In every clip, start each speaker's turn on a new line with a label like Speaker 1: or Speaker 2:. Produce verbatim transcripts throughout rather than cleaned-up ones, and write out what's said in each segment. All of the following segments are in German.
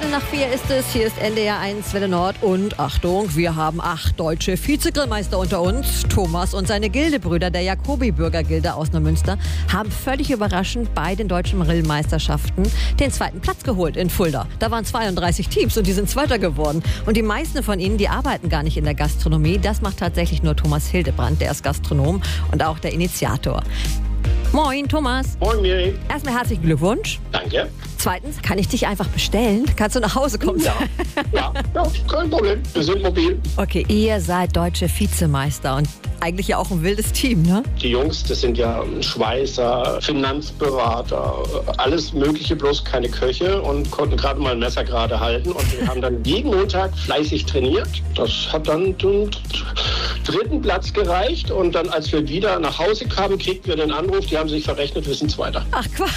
Speaker 1: Viertel nach vier ist es, hier ist N D R eins Welle Nord und Achtung, wir haben acht deutsche Vizegrillmeister unter uns. Thomas und seine Gildebrüder der Jacobi-Bürgergilde aus Neumünster haben völlig überraschend bei den deutschen Grillmeisterschaften den zweiten Platz geholt in Fulda. Da waren zweiunddreißig Teams und die sind Zweiter geworden. Und die meisten von ihnen, die arbeiten gar nicht in der Gastronomie. Das macht tatsächlich nur Thomas Hildebrand, der ist Gastronom und auch der Initiator. Moin, Thomas.
Speaker 2: Moin, Miri.
Speaker 1: Erstmal herzlichen Glückwunsch.
Speaker 2: Danke.
Speaker 1: Zweitens, kann ich dich einfach bestellen? Kannst du nach Hause kommen?
Speaker 2: Ja, ja, ja, kein Problem. Wir sind mobil.
Speaker 1: Okay, ihr seid deutsche Vizemeister und eigentlich ja auch ein wildes Team, ne?
Speaker 2: Die Jungs, das sind ja Schweißer, Finanzberater, alles Mögliche, bloß keine Köche und konnten gerade mal ein Messer gerade halten. Und wir haben dann jeden Montag fleißig trainiert. Das hat dann den dritten Platz gereicht. Und dann, als wir wieder nach Hause kamen, kriegten wir den Anruf, die haben sich verrechnet, wir sind Zweiter.
Speaker 1: Ach, Quatsch.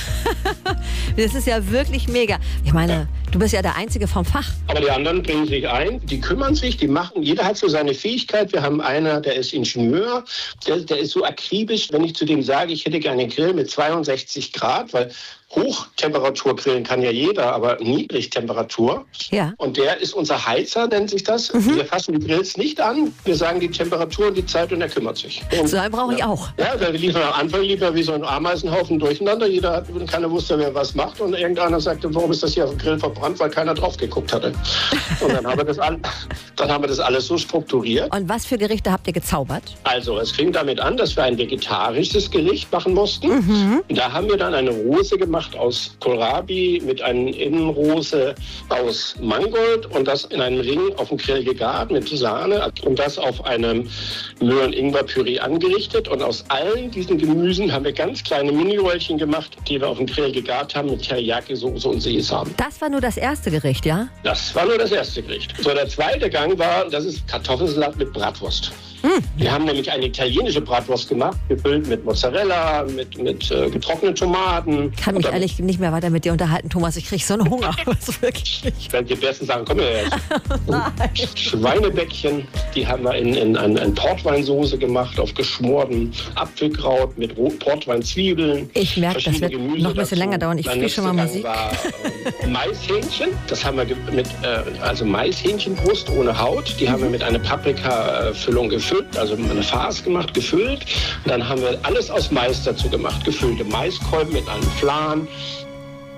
Speaker 1: Das ist ja wirklich mega. Ich meine, ja. Du bist ja der Einzige vom Fach.
Speaker 2: Aber die anderen bringen sich ein, die kümmern sich, die machen, jeder hat so seine Fähigkeit. Wir haben einer, der ist Ingenieur, der, der ist so akribisch, wenn ich zu dem sage, ich hätte gerne einen Grill mit zweiundsechzig Grad, weil Hochtemperatur grillen kann ja jeder, aber Niedrigtemperatur.
Speaker 1: Ja.
Speaker 2: Und der ist unser Heizer, nennt sich das.
Speaker 1: Mhm.
Speaker 2: Wir fassen die Grills nicht an. Wir sagen die Temperatur und die Zeit und er kümmert sich. Und,
Speaker 1: so einen brauche ich
Speaker 2: ja.
Speaker 1: auch.
Speaker 2: Ja, wir liefern am Anfang lieber wie so ein Ameisenhaufen durcheinander. Jeder hat, keiner wusste, wer was macht. Und irgendeiner sagte, warum ist das hier auf dem Grill verbrannt, weil keiner drauf geguckt hatte. Und dann haben wir das, all, dann haben wir das alles so strukturiert.
Speaker 1: Und was für Gerichte habt ihr gezaubert?
Speaker 2: Also, es fing damit an, dass wir ein vegetarisches Gericht machen mussten.
Speaker 1: Mhm.
Speaker 2: Da haben wir dann eine Rose gemacht aus Kohlrabi mit einer Innenrose aus Mangold und das in einem Ring auf dem Grill gegart mit Sahne und das auf einem Möhren-Ingwer-Püree angerichtet. Und aus allen diesen Gemüsen haben wir ganz kleine Mini-Röllchen gemacht, die wir auf dem Grill gegart haben mit Teriyaki-Soße und Sesam.
Speaker 1: Das war nur das erste Gericht, ja?
Speaker 2: Das war nur das erste Gericht. So, der zweite Gang war, das ist Kartoffelsalat mit Bratwurst.
Speaker 1: Hm.
Speaker 2: Wir haben nämlich eine italienische Bratwurst gemacht, gefüllt mit Mozzarella, mit, mit äh, getrockneten Tomaten.
Speaker 1: Ich kann mich
Speaker 2: dann,
Speaker 1: ehrlich nicht mehr weiter mit dir unterhalten, Thomas. Ich kriege so einen Hunger. Also wirklich.
Speaker 2: Wenn die besten Sachen kommen ja jetzt. Schweinebäckchen, die haben wir in, in, in, in Portweinsoße gemacht, auf geschmorten Apfelkraut mit Portweinzwiebeln.
Speaker 1: Ich merke, das wird
Speaker 2: Gemüse
Speaker 1: noch ein bisschen
Speaker 2: dazu.
Speaker 1: länger dauern. Ich spiele schon mal
Speaker 2: Gang
Speaker 1: Musik.
Speaker 2: War, äh, Maishähnchen, das haben wir mit, äh, also Maishähnchenbrust ohne Haut. Die mhm. haben wir mit einer Paprika-Füllung gefüllt. Also eine Farce gemacht, gefüllt. Und dann haben wir alles aus Mais dazu gemacht. Gefüllte Maiskolben mit einem Flan,